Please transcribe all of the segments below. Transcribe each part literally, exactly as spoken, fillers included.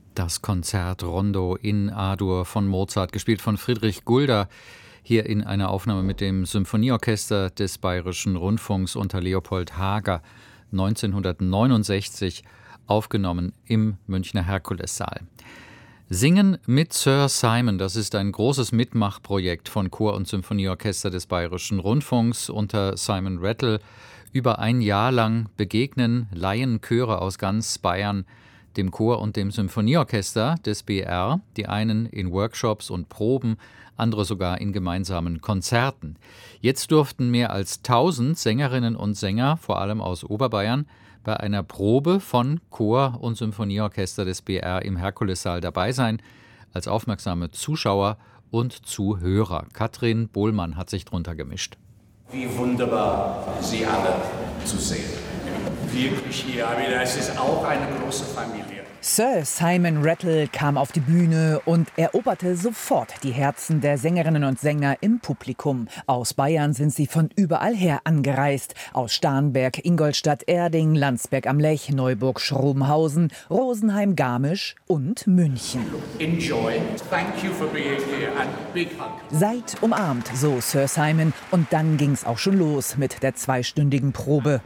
Das Konzert Rondo in A-Dur von Mozart, gespielt von Friedrich Gulda, hier in einer Aufnahme mit dem Symphonieorchester des Bayerischen Rundfunks unter Leopold Hager, neunzehnhundertneunundsechzig, aufgenommen im Münchner Herkulessaal. Singen mit Sir Simon, das ist ein großes Mitmachprojekt von Chor- und Symphonieorchester des Bayerischen Rundfunks unter Simon Rattle. Über ein Jahr lang begegnen Laienchöre aus ganz Bayern dem Chor und dem Symphonieorchester des B R, die einen in Workshops und Proben, andere sogar in gemeinsamen Konzerten. Jetzt durften mehr als tausend Sängerinnen und Sänger, vor allem aus Oberbayern, bei einer Probe von Chor und Symphonieorchester des B R im Herkulessaal dabei sein, als aufmerksame Zuschauer und Zuhörer. Katrin Bohlmann hat sich drunter gemischt. Wie wunderbar, Sie alle zu sehen. Wirklich hier, aber es ist auch eine große Familie. Sir Simon Rattle kam auf die Bühne und eroberte sofort die Herzen der Sängerinnen und Sänger im Publikum. Aus Bayern sind sie von überall her angereist. Aus Starnberg, Ingolstadt, Erding, Landsberg am Lech, Neuburg, Schrobenhausen, Rosenheim, Garmisch und München. Enjoy. Thank you for being here and big hug. Seid umarmt, so Sir Simon. Und dann ging's auch schon los mit der zweistündigen Probe.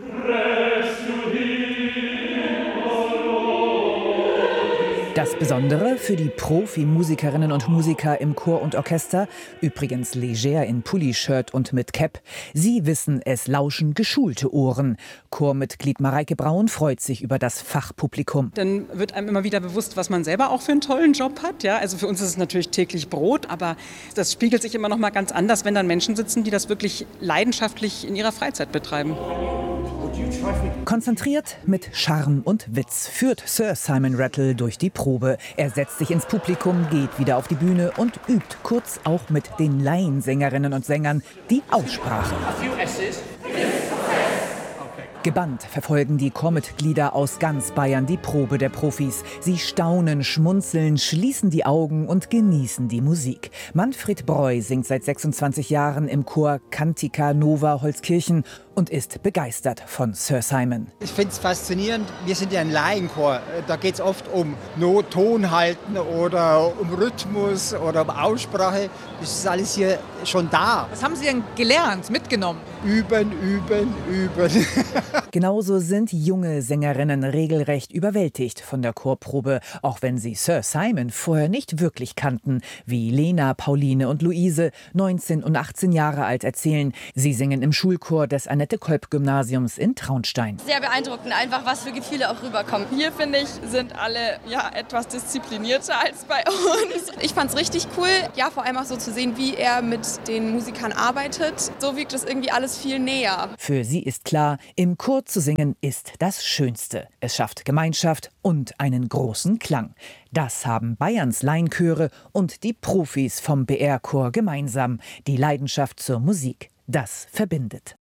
Das Besondere für die Profimusikerinnen und Musiker im Chor und Orchester, übrigens leger in Pulli-Shirt und mit Cap, sie wissen, es lauschen geschulte Ohren. Chormitglied Mareike Braun freut sich über das Fachpublikum. Dann wird einem immer wieder bewusst, was man selber auch für einen tollen Job hat. Ja, also für uns ist es natürlich täglich Brot, aber das spiegelt sich immer noch mal ganz anders, wenn dann Menschen sitzen, die das wirklich leidenschaftlich in ihrer Freizeit betreiben. Konzentriert, mit Charme und Witz führt Sir Simon Rattle durch die Probe. Er setzt sich ins Publikum, geht wieder auf die Bühne und übt kurz auch mit den Laiensängerinnen und Sängern die Aussprache. Gebannt verfolgen die Chormitglieder aus ganz Bayern die Probe der Profis. Sie staunen, schmunzeln, schließen die Augen und genießen die Musik. Manfred Breu singt seit sechsundzwanzig Jahren im Chor Cantica Nova Holzkirchen und ist begeistert von Sir Simon. Ich finde es faszinierend. Wir sind ja ein Laienchor. Da geht es oft um Not, Ton halten oder um Rhythmus oder um Aussprache. Das ist alles hier schon da. Was haben Sie denn gelernt, mitgenommen? Üben, üben, üben. Genauso sind junge Sängerinnen regelrecht überwältigt von der Chorprobe, auch wenn sie Sir Simon vorher nicht wirklich kannten, wie Lena, Pauline und Luise, neunzehn und achtzehn Jahre alt, erzählen. Sie singen im Schulchor des Annette-Kolb-Gymnasiums in Traunstein. Sehr beeindruckend, einfach was für Gefühle auch rüberkommen. Hier, finde ich, sind alle ja etwas disziplinierter als bei uns. Ich fand es richtig cool, ja, vor allem auch so zu sehen, wie er mit den Musikern arbeitet. So wirkt es irgendwie alles viel näher. Für sie ist klar, im Chor zu singen ist das Schönste. Es schafft Gemeinschaft und einen großen Klang. Das haben Bayerns Laienchöre und die Profis vom B R-Chor gemeinsam. Die Leidenschaft zur Musik, das verbindet.